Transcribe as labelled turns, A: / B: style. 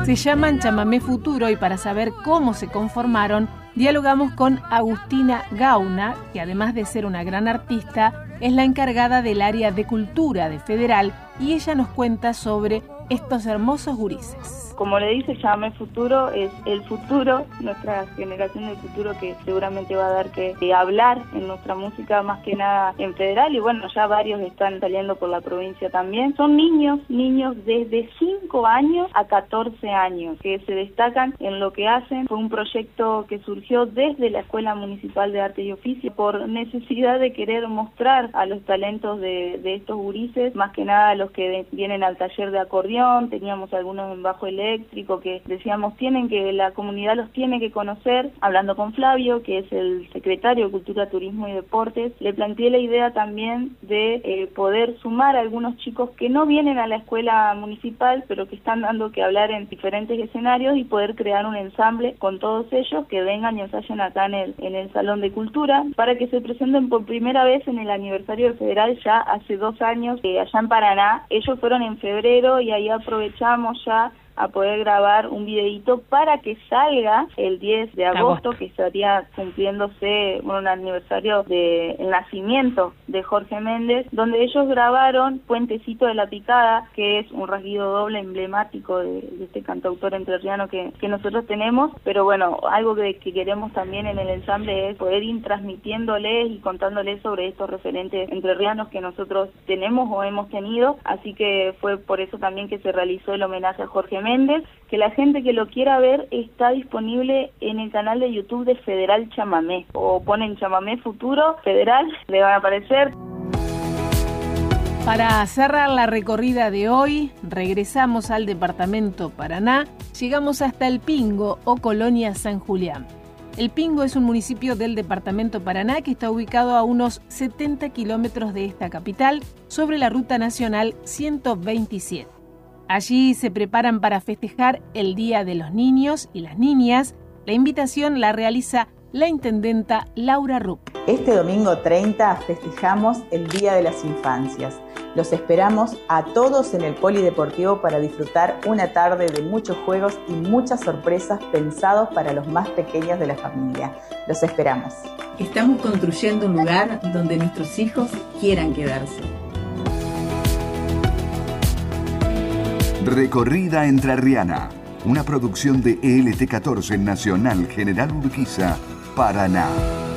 A: Se llaman Chamamé Futuro y para saber cómo se conformaron, dialogamos con Agustina Gauna, que además de ser una gran artista, es la encargada del área de cultura de Federal, y ella nos cuenta sobre estos hermosos gurises.
B: Como le dice Chamamé Futuro, es el futuro, nuestra generación del futuro que seguramente va a dar que hablar en nuestra música, más que nada en Federal, y bueno, ya varios están saliendo por la provincia también. Son niños desde 5 años a 14 años, que se destacan en lo que hacen. Fue un proyecto que surgió desde la Escuela Municipal de Arte y Oficio por necesidad de querer mostrar a los talentos de estos gurises, más que nada los que vienen al taller de acordeón. Teníamos algunos en bajo eléctrico que decíamos la comunidad los tiene que conocer. Hablando con Flavio, que es el secretario de Cultura, Turismo y Deportes, le planteé la idea también de poder sumar a algunos chicos que no vienen a la escuela municipal, pero que están dando que hablar en diferentes escenarios, y poder crear un ensamble con todos ellos que vengan y ensayen acá en el Salón de Cultura, para que se presenten por primera vez en el aniversario de Federal ya hace 2 años, allá en Paraná. Ellos fueron en febrero y ahí aprovechamos ya a poder grabar un videíto para que salga el 10 de agosto, que estaría cumpliéndose un aniversario del nacimiento de Jorge Méndez, donde ellos grabaron Puentecito de la Picada, que es un rasguido doble emblemático de este cantautor entrerriano que nosotros tenemos. Pero bueno, algo que queremos también en el ensamble es poder ir transmitiéndoles y contándoles sobre estos referentes entrerrianos que nosotros tenemos o hemos tenido, así que fue por eso también que se realizó el homenaje a Jorge Méndez, que la gente que lo quiera ver está disponible en el canal de YouTube de Federal Chamamé, o ponen Chamamé Futuro Federal, le van a aparecer.
A: Para cerrar la recorrida de hoy, regresamos al departamento Paraná, llegamos hasta El Pingo o Colonia San Julián. El Pingo es un municipio del departamento Paraná que está ubicado a unos 70 kilómetros de esta capital, sobre la ruta nacional 127. Allí se preparan para festejar el Día de los Niños y las Niñas. La invitación la realiza la intendenta Laura Rupp.
C: Este domingo 30 festejamos el Día de las Infancias. Los esperamos a todos en el Polideportivo para disfrutar una tarde de muchos juegos y muchas sorpresas pensados para los más pequeños de la familia. Los esperamos.
D: Estamos construyendo un lugar donde nuestros hijos quieran quedarse.
E: Recorrida Entrerriana, una producción de ELT14 Nacional General Urquiza, Paraná.